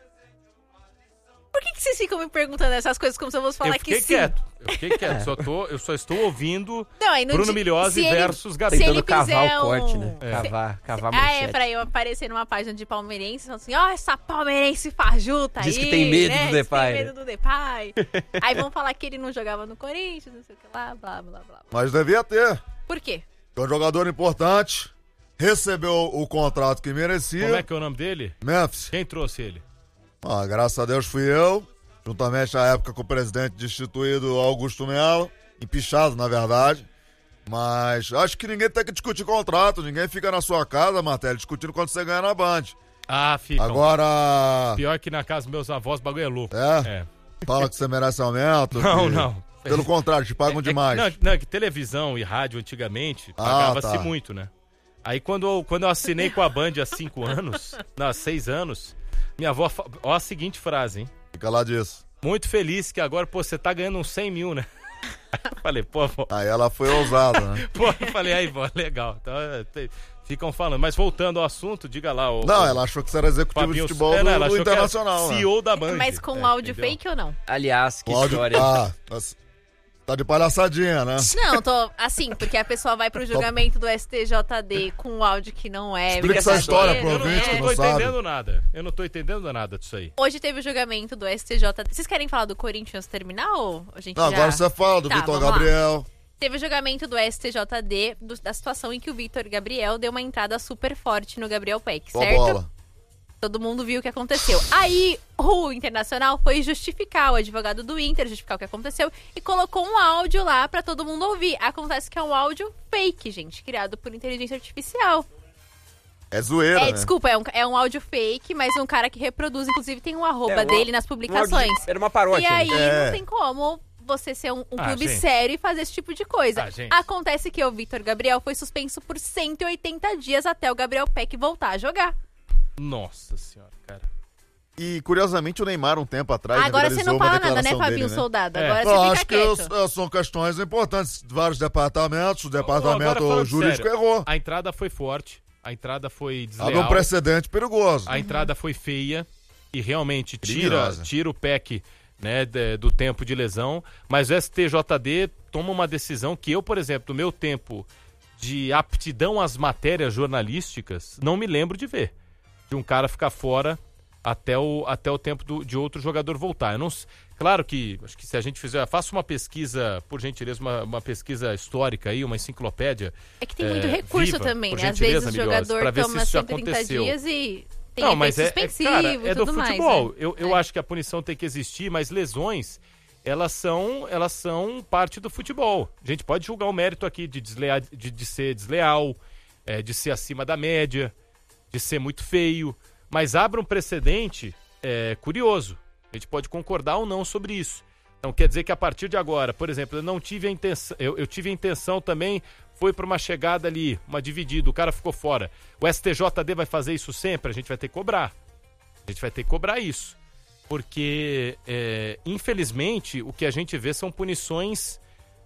E: Por que vocês ficam me perguntando essas coisas como se eu fosse falar que sim?
C: Eu fiquei quieto. Eu só estou ouvindo
E: Não, aí
C: Bruno Milhose versus Gabi.
E: se ele
D: Tentando cavar
E: fizer
D: o corte,
E: um-
D: né? Cavar a
E: Ah,
D: manchete.
E: é pra eu aparecer numa página de palmeirense falando assim, ó, essa palmeirense fajuta aí,
D: Diz que tem medo do
E: diz que
D: Depay,
E: tem medo do Depay. Aí vão falar que ele não jogava no Corinthians, não sei o que lá, blá, blá, blá.
G: Mas devia ter.
E: Por quê?
G: É um jogador importante. Recebeu o contrato que merecia.
C: Como é que é o nome dele?
G: Memphis.
C: Quem trouxe ele?
G: Graças a Deus fui eu. Juntamente à época com o presidente destituído Augusto Melo. Empichado, na verdade. Mas acho que ninguém tem que discutir contrato. Ninguém fica na sua casa, Martelli, discutindo quanto você ganha na Band.
C: Fica.
G: Agora...
C: Pior que na casa dos meus avós, o bagulho é louco.
G: Fala que você merece aumento.
C: Não.
G: Pelo contrário, te pagam demais.
C: Não, que televisão e rádio antigamente pagava-se muito, né? Aí quando eu assinei com a Band há 5 anos, há 6 anos, minha avó, ó a seguinte frase, hein?
G: Fica lá disso.
C: Muito feliz que agora, você tá ganhando uns 100 mil, né? Eu falei, pô, vó.
G: Aí ela foi ousada, né?
C: Pô, eu falei, aí, vó, legal. Então, ficam falando. Mas voltando ao assunto, diga lá.
G: Ela achou que você era executivo
C: Fabinho,
G: de futebol
C: ela
G: do
C: achou
G: Internacional.
C: que era CEO da Band.
E: Mas com áudio
C: entendeu?
E: fake ou não?
D: Aliás, que
G: O áudio...
D: história.
G: Tá de palhaçadinha, né?
E: Não, tô assim, porque a pessoa vai pro julgamento do STJD com um áudio que não é...
G: Explica essa história pro
E: verdadeiro,
G: ouvinte
E: né?
G: que
C: Eu
G: não
C: não tô
G: sabe.
C: entendendo nada. Eu não tô entendendo nada disso aí.
E: Hoje teve o julgamento do STJD. Vocês querem falar do Corinthians terminar ou a gente
G: Não,
E: já...
G: agora você fala do
E: Tá,
G: Vitor
E: vamos lá.
G: Gabriel.
E: Teve o julgamento do STJD da situação em que o Vitor Gabriel deu uma entrada super forte no Gabriel Peck,
G: Boa
E: certo?
G: bola.
E: Todo mundo viu o que aconteceu. Aí, o Internacional foi justificar, o advogado do Inter, justificar o que aconteceu e colocou um áudio lá pra todo mundo ouvir. Acontece que é um áudio fake, gente, criado por inteligência artificial.
G: É zoeira, né?
E: Desculpa, é um áudio fake, mas um cara que reproduz, inclusive tem um arroba dele nas publicações.
D: Era uma paródia.
E: E aí,
G: É.
E: não tem como você ser um clube
C: gente.
E: sério e fazer esse tipo de coisa.
C: Gente.
E: Acontece que o Vitor Gabriel foi suspenso por 180 dias até o Gabriel Peck voltar a jogar.
C: Nossa senhora, cara.
G: E, curiosamente, o Neymar, um tempo atrás,
E: agora você não fala nada, né, Fabinho Soldado? Agora você fica quieto.
G: Acho que são questões importantes. Vários departamentos, o departamento jurídico
C: sério,
G: errou.
C: A entrada foi forte, a entrada foi desleal.
G: Há um precedente perigoso.
C: A entrada foi feia e realmente tira o PEC, né, do tempo de lesão. Mas o STJD toma uma decisão que eu, por exemplo, no meu tempo de aptidão às matérias jornalísticas, não me lembro de ver. De um cara ficar fora até o tempo de outro jogador voltar. Eu não, claro que, acho que se a gente fizer, faça uma pesquisa, por gentileza, uma pesquisa histórica aí, uma enciclopédia.
E: É que tem muito recurso
C: viva,
E: também, né? Às vezes o jogador toma 130 dias e tem suspensivo e tudo mais. É do futebol.
C: Né? Eu acho que a punição tem que existir, mas lesões, elas são parte do futebol. A gente pode julgar o mérito aqui de ser desleal, de ser acima da média, de ser muito feio. Mas abre um precedente curioso. A gente pode concordar ou não sobre isso. Então quer dizer que a partir de agora, por exemplo, eu não tive a intenção, eu tive a intenção também, foi para uma chegada ali, uma dividida, o cara ficou fora. O STJD vai fazer isso sempre? A gente vai ter que cobrar. A gente vai ter que cobrar isso. Porque, infelizmente, o que a gente vê são punições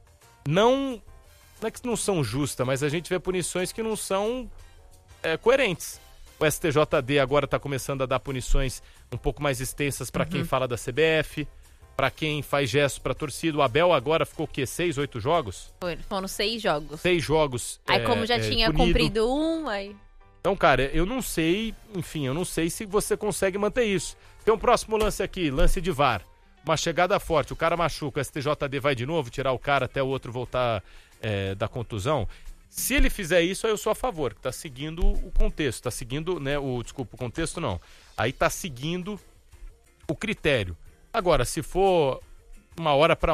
C: não é que não são justas, mas a gente vê punições que não são coerentes. O STJD agora está começando a dar punições um pouco mais extensas para quem fala da CBF, para quem faz gestos para a torcida. O Abel agora ficou o quê? 6, 8 jogos?
E: Foram 6 jogos.
C: 6 jogos.
E: Aí como já tinha cumprido um, aí...
C: Então, cara, eu não sei, enfim, eu não sei se você consegue manter isso. Tem um próximo lance aqui, lance de VAR. Uma chegada forte, o cara machuca, o STJD vai de novo tirar o cara até o outro voltar da contusão. Se ele fizer isso, aí eu sou a favor, que tá seguindo o contexto, tá seguindo, né, o contexto não. Aí tá seguindo o critério. Agora, se for 1 hora para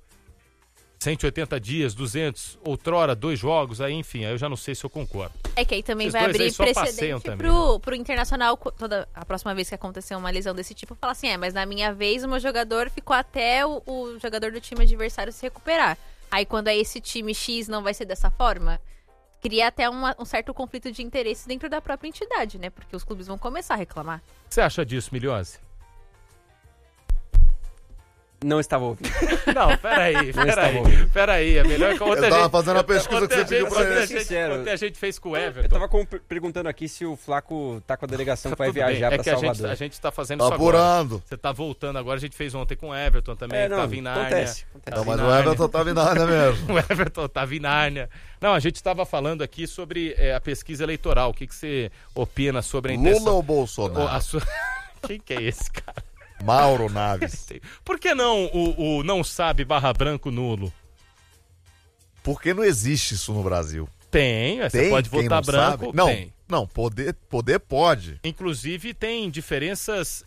C: 180 dias, 200, outrora, 2 jogos, aí enfim, aí eu já não sei se eu concordo.
E: É que aí também vai abrir precedente pro Internacional, a próxima vez que acontecer uma lesão desse tipo, falar assim, mas na minha vez o meu jogador ficou até o jogador do time adversário se recuperar. Aí quando é esse time X não vai ser dessa forma, cria até um certo conflito de interesse dentro da própria entidade, né? Porque os clubes vão começar a reclamar.
C: Você acha disso, Miliose?
D: Não estava ouvindo.
C: Não, peraí. É melhor que ontem
G: eu tava fazendo a pesquisa que você pediu pra ele.
C: Ontem a gente fez com o Everton.
D: Eu tava perguntando aqui se o Flaco tá com a delegação que vai viajar pra Salvador.
C: A gente tá fazendo isso agora. Você tá voltando agora, a gente fez ontem com o Everton também, tava em Nárnia.
D: Acontece.
G: Não, mas o Everton tava em Nárnia mesmo.
C: O Everton tava em Nárnia. Não, a gente tava falando aqui sobre a pesquisa eleitoral. O que você opina sobre a intenção?
G: Lula ou Bolsonaro?
C: Quem que é esse cara?
G: Mauro Naves.
C: Por que não o não sabe /branco nulo?
G: Porque não existe isso no Brasil.
C: Tem, você pode votar branco.
G: Não,
C: tem.
G: Não, poder pode.
C: Inclusive tem diferenças...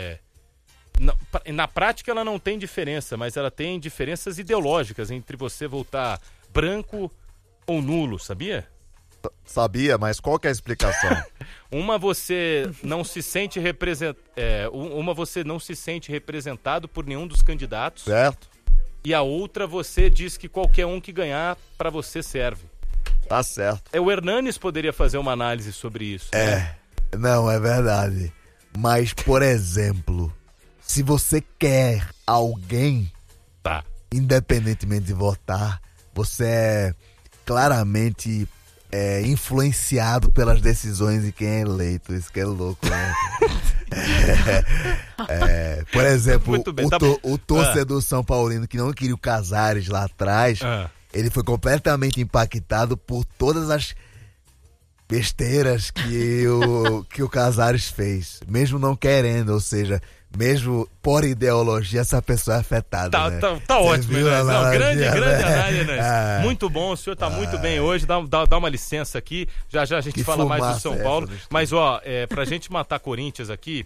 C: Na prática ela não tem diferença, mas ela tem diferenças ideológicas entre você votar branco ou nulo, sabia?
G: Sabia, mas qual que é a explicação?
C: Uma você não se sente representado por nenhum dos candidatos.
G: Certo.
C: E a outra você diz que qualquer um que ganhar pra você serve.
G: Tá certo.
C: O Hernanes poderia fazer uma análise sobre isso. Né?
F: Não, é verdade. Mas, por exemplo, se você quer alguém, independentemente de votar, você é claramente... influenciado pelas decisões de quem é eleito. Isso que é louco, né? Por exemplo, o torcedor São Paulino que não queria o Casares lá atrás, ele foi completamente impactado por todas as besteiras que o Casares fez, mesmo não querendo, ou seja, mesmo por ideologia, essa pessoa é afetada.
C: Tá ótimo, Inês. Grande análise, Inês. Muito bom, o senhor tá muito bem hoje. Dá uma licença aqui. Já a gente fala mais do São Paulo. Mas, pra gente matar Corinthians aqui,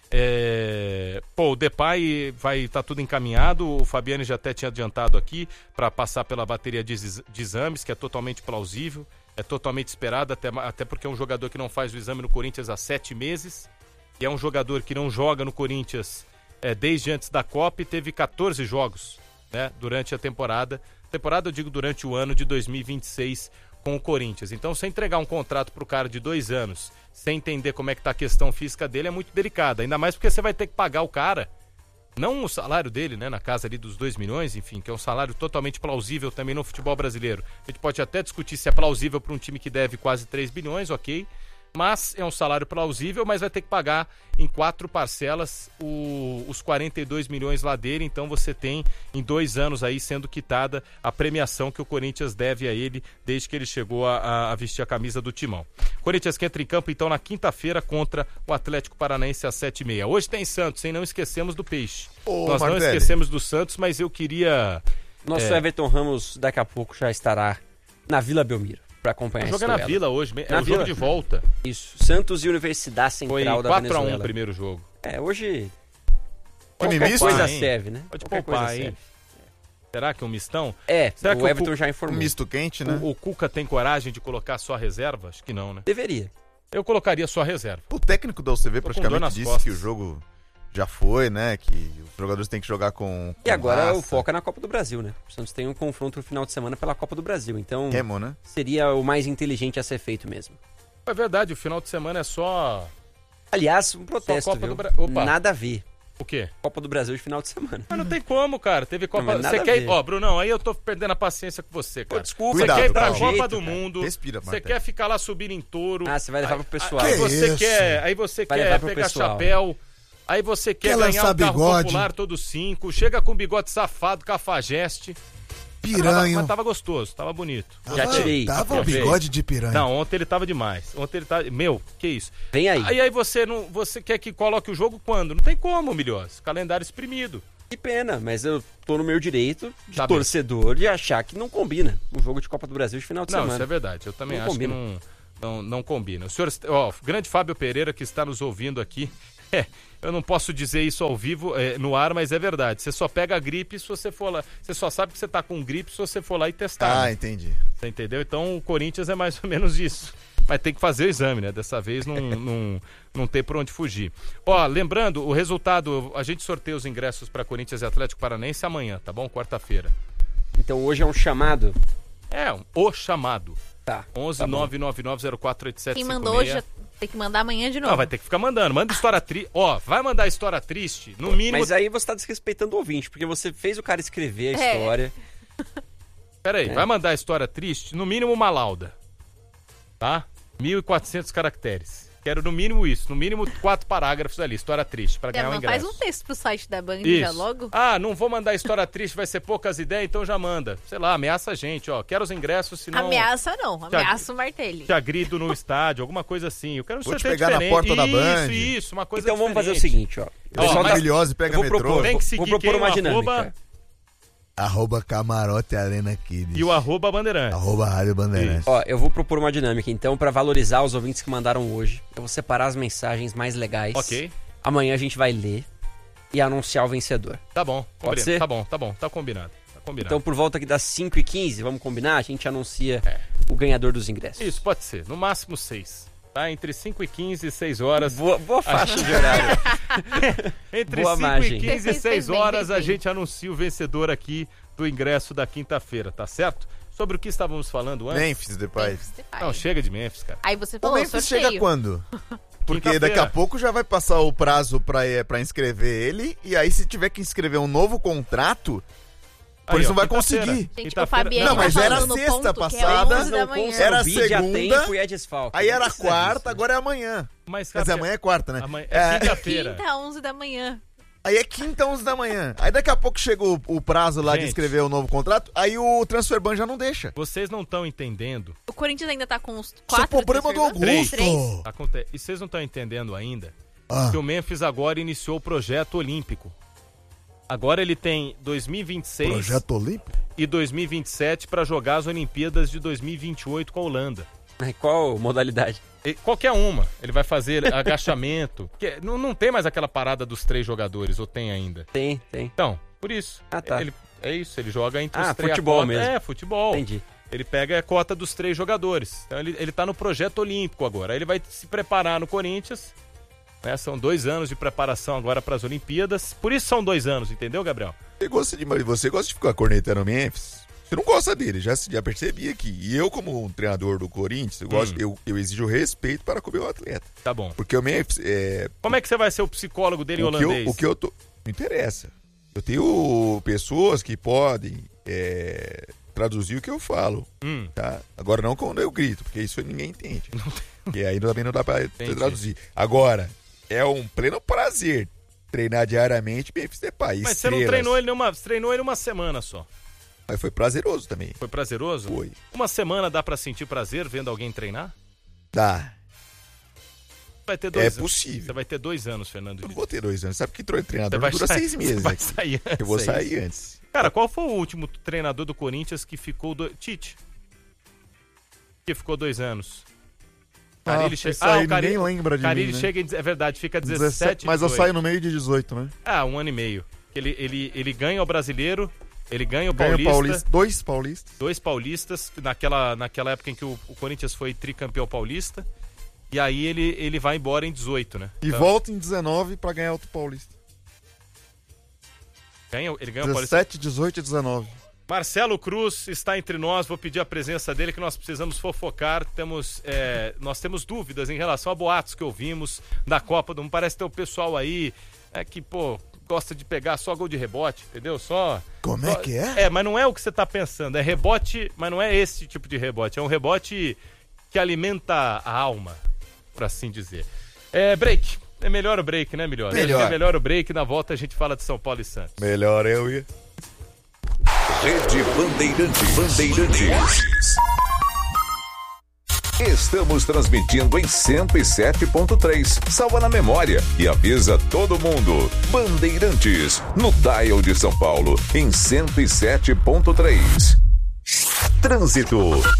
C: o Depay tá tudo encaminhado. O Fabiano já até tinha adiantado aqui para passar pela bateria de exames, que é totalmente plausível, é totalmente esperado, até porque é um jogador que não faz o exame no Corinthians há 7 meses. E é um jogador que não joga no Corinthians desde antes da Copa e teve 14 jogos, né, durante a temporada. Temporada, eu digo, durante o ano de 2026 com o Corinthians. Então, você entregar um contrato pro cara de 2 anos, sem entender como é que tá a questão física dele, é muito delicado. Ainda mais porque você vai ter que pagar o cara, não o salário dele, né, na casa ali dos 2 milhões, enfim, que é um salário totalmente plausível também no futebol brasileiro. A gente pode até discutir se é plausível para um time que deve quase 3 bilhões, ok. Mas é um salário plausível, mas vai ter que pagar em 4 parcelas os 42 milhões lá dele. Então você tem em 2 anos aí sendo quitada a premiação que o Corinthians deve a ele desde que ele chegou a vestir a camisa do Timão. Corinthians que entra em campo então na quinta-feira contra o Atlético Paranaense às 7h30. Hoje tem Santos, hein? Não esquecemos do Peixe. Nós não esquecemos do Santos, mas eu queria...
D: Nosso Everton Ramos daqui a pouco já estará na Vila Belmiro para acompanhar
C: esse duelo. Joga na Vila hoje, é o jogo de volta.
D: Isso, Santos e Universidade Central da Venezuela.
C: Foi 4-1 o primeiro jogo.
D: Hoje
G: qualquer
D: coisa serve, né?
C: Pode poupar, hein? Será que é um mistão?
D: Será que o Everton já informou.
G: Um misto quente, né?
C: O Cuca tem coragem de colocar só reserva? Acho que não, né?
D: Deveria.
C: Eu colocaria só reserva.
G: O técnico da UCV praticamente disse que o jogo já foi, né? Que os jogadores têm que jogar com
D: e agora
G: raça.
D: O foco é na Copa do Brasil, né? O Santos tem um confronto no final de semana pela Copa do Brasil, então
G: Remo, né?
D: Seria o mais inteligente a ser feito mesmo.
C: É verdade, o final de semana é só...
D: Aliás, um protesto,
C: Copa
D: viu?
C: do
D: Nada a ver.
C: O quê?
D: Copa do Brasil de final de semana.
C: Mas não tem como, cara. Teve Copa...
D: Você
C: quer... Brunão, aí eu tô perdendo a paciência com você, cara.
D: Desculpa,
C: você quer ir pra
D: jeito,
C: Copa do
D: cara.
C: Mundo,
G: Respira,
C: você quer ficar lá subindo em touro.
D: Você vai levar pro pessoal.
C: Aí você quer pegar chapéu... Aí você quer ganhar um carro popular todos 5, chega com bigode safado, cafajeste.
F: Piranha.
C: Mas tava gostoso, tava bonito.
D: Já tirei.
F: Tava bigode de piranha.
C: Não, ontem ele tava demais. Ontem ele tá... Meu, que isso?
D: Vem aí.
C: Aí você quer que coloque o jogo quando? Não tem como, Milhós. Calendário exprimido.
D: Que pena, mas eu tô no meu direito de torcedor de achar que não combina um jogo de Copa do Brasil de final de semana.
C: Não, isso é verdade. Eu também acho que não combina. O senhor, grande Fábio Pereira que está nos ouvindo aqui, eu não posso dizer isso ao vivo, no ar, mas é verdade. Você só pega a gripe se você for lá. Você só sabe que você tá com gripe se você for lá e testar.
G: Entendi.
C: Você entendeu? Então o Corinthians é mais ou menos isso. Mas tem que fazer o exame, né? Dessa vez não tem por onde fugir. Lembrando, o resultado, a gente sorteia os ingressos para Corinthians e Atlético Paranaense amanhã, tá bom? Quarta-feira.
D: Então hoje é um chamado?
C: O chamado.
D: Tá.
C: 11-999-048756.
E: Quem mandou hoje tem que mandar amanhã de novo.
C: Não, vai ter que ficar mandando. Manda história triste. Vai mandar história triste, no mínimo...
D: Mas aí você tá desrespeitando o ouvinte, porque você fez o cara escrever a história.
C: Peraí, vai mandar história triste, no mínimo uma lauda. Tá? 1.400 caracteres. Quero no mínimo isso, no mínimo 4 parágrafos ali, história triste, pra ganhar um ingresso.
E: Faz um texto pro site da Band já logo.
C: Não vou mandar história triste, vai ser poucas ideias, então já manda. Sei lá, ameaça a gente, quero os ingressos, senão...
E: Ameaça não, ameaça o Martelli.
C: Te agrido no estádio, alguma coisa assim. Eu quero um sorteio
G: pegar
C: diferente.
G: Na porta da Band.
C: Isso, uma coisa
D: então
C: diferente.
D: Então vamos fazer o seguinte,
G: Pessoal maravilhoso, pega metrô.
C: Tem que seguir
D: vou propor uma dinâmica.
F: @, Camarote Arena Kids.
C: E o @Bandeirantes.
F: @Rádio Bandeirantes.
D: Eu vou propor uma dinâmica, então, pra valorizar os ouvintes que mandaram hoje. Eu vou separar as mensagens mais legais.
C: Ok.
D: Amanhã a gente vai ler e anunciar o vencedor.
C: Tá bom.
D: Pode ser?
C: Tá bom. Tá combinado.
D: Então, por volta aqui das 5h15, vamos combinar? A gente anuncia o ganhador dos ingressos.
C: Isso, pode ser. No máximo 6. Tá? Entre 5h15 e 6 horas.
D: Boa faixa de horário.
C: Entre 5h15 e 6 horas a gente anuncia o vencedor aqui do ingresso da quinta-feira, tá certo? Sobre o que estávamos falando antes?
G: Memphis Depay.
C: Não, chega de Memphis, cara.
E: Aí você falou,
G: o Memphis
E: sorteio.
G: chega quando? Porque daqui a pouco já vai passar o prazo pra inscrever ele, e aí se tiver que inscrever um novo contrato, por isso não vai conseguir.
E: Gente, o Fabiano
G: não, mas
E: tá
G: era
E: falando
G: sexta
E: ponto,
G: passada,
D: era
G: segunda,
D: e é desfalque.
G: aí era quarta, agora é amanhã.
C: Mas,
G: quer dizer, amanhã é quarta, né?
C: É quinta-feira.
E: Quinta, 11 da manhã.
G: Aí é quinta, 11 da manhã. Aí daqui a pouco chega o prazo lá de escrever o novo contrato, aí o Transferban já não deixa.
C: Vocês não estão entendendo.
E: O Corinthians ainda tá com os 4.
F: Isso é problema do Augusto.
C: E vocês não estão entendendo ainda que o Memphis agora iniciou o projeto olímpico. Agora ele tem 2026
F: projeto olímpico?
C: E 2027 para jogar as Olimpíadas de 2028 com a Holanda.
D: Qual modalidade?
C: Qualquer uma. Ele vai fazer agachamento. Não tem mais aquela parada dos 3 jogadores, ou tem ainda?
D: Tem.
C: Então, por isso.
D: Tá.
C: Ele joga entre os 3.
D: Futebol mesmo.
C: Futebol.
D: Entendi.
C: Ele pega a cota dos 3 jogadores. Então ele tá no projeto olímpico agora. Aí ele vai se preparar no Corinthians. Né? São 2 anos de preparação agora para as Olimpíadas. Por isso são 2 anos, entendeu, Gabriel?
G: Você gosta de ficar cornetando Memphis? Você não gosta dele, já percebi aqui. E eu, como um treinador do Corinthians, eu exijo respeito para com o meu atleta.
C: Tá bom.
G: Porque eu
C: Como é que você vai ser o psicólogo dele em holandês?
G: Não interessa. Eu tenho pessoas que podem traduzir o que eu falo. Tá? Agora, não quando eu grito, porque isso ninguém entende. E aí também não dá para traduzir. Agora, é um pleno prazer treinar diariamente Memphis Depay.
C: Mas você não treinou ele uma semana só.
G: Mas foi prazeroso também.
C: Foi prazeroso?
G: Foi.
C: Uma semana dá pra sentir prazer vendo alguém treinar?
G: Dá.
C: Vai ter 2 anos.
G: É possível.
C: Você vai ter 2 anos, Fernando.
G: Eu não vou ter 2 anos. Sabe que treinador dura 6 meses.
C: Vai sair antes.
G: Eu vou sair antes.
C: Cara, qual foi o último treinador do Corinthians que ficou... Tite. Que ficou 2 anos. Carilli
H: ninguém lembra de
C: Carilli
H: mim, né?
C: chega, é verdade, fica 17,
H: mas
C: 18.
H: eu saio no meio de 18, né?
C: 1 ano e meio. Ele ganha o Brasileiro, ele ganha o Paulista.
H: 2 paulistas.
C: 2 paulistas, naquela época em que o Corinthians foi tricampeão paulista. E aí ele vai embora em 18, né?
H: E volta em 19 pra ganhar outro paulista.
C: Ele ganha o paulista.
H: 17, 18 e 19.
C: Marcelo Cruz está entre nós, vou pedir a presença dele que nós precisamos fofocar. Nós temos dúvidas em relação a boatos que ouvimos da Copa do Mundo. Parece ter o pessoal aí que, gosta de pegar só gol de rebote, entendeu?
F: Como é que é?
C: Mas não é o que você tá pensando, é rebote, mas não é esse tipo de rebote, é um rebote que alimenta a alma, por assim dizer. Break, é melhor o break, né, melhor? É melhor o break, na volta a gente fala de São Paulo e Santos.
G: Melhor eu ir.
A: Rede Bandeirantes. Estamos transmitindo em 107.3. Salva na memória e avisa todo mundo. Bandeirantes, no dial de São Paulo, em 107.3. Trânsito.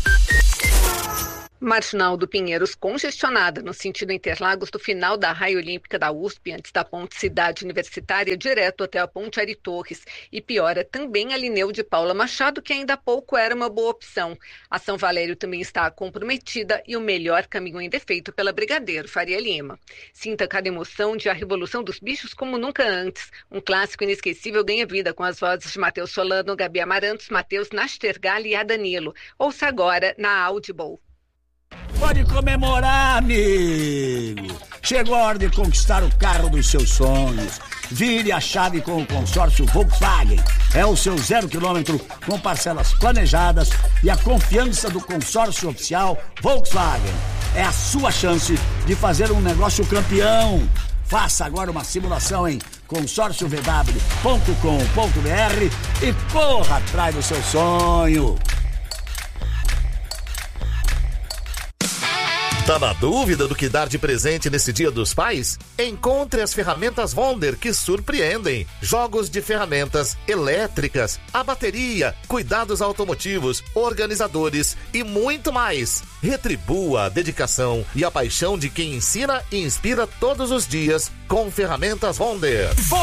I: Marginal do Pinheiros congestionada no sentido Interlagos do final da raia olímpica da USP, antes da ponte Cidade Universitária, direto até a ponte Ari Torres. E piora também a Lineu de Paula Machado, que ainda há pouco era uma boa opção. A São Valério também está comprometida e o melhor caminho ainda é feito pela Brigadeiro Faria Lima. Sinta cada emoção de A Revolução dos Bichos como nunca antes. Um clássico inesquecível ganha vida com as vozes de Matheus Solano, Gabi Amarantos, Matheus Nastergalli e Adanilo. Ouça agora na Audible.
J: Pode comemorar, amigo! Chegou a hora de conquistar o carro dos seus sonhos. Vire a chave com o consórcio Volkswagen. É o seu 0 km com parcelas planejadas e a confiança do consórcio oficial Volkswagen. É a sua chance de fazer um negócio campeão. Faça agora uma simulação em consórciovw.com.br e corra atrás do seu sonho.
K: Tá na dúvida do que dar de presente nesse Dia dos Pais? Encontre as ferramentas Wonder que surpreendem. Jogos de ferramentas elétricas, a bateria, cuidados automotivos, organizadores e muito mais. Retribua a dedicação e a paixão de quem ensina e inspira todos os dias com ferramentas Wonder.